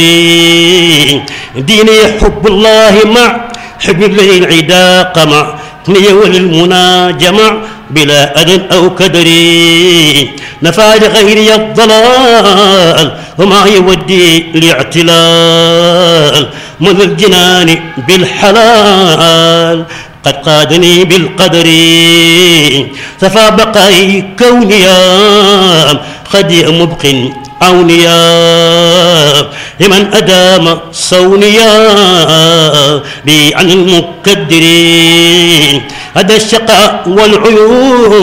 ديني حب الله مع حب العدا قمع ني وللمنى جمع بلا أذى أو كدر نفع لغيري الضلال وما يودي لاعتلال من الجنان بالحلال قد قادني بالقدر صفى بقاي كونيا خدي مبق عونيا لمن أدام صونيا بي عن المكدرين هذا الشقاء والعيون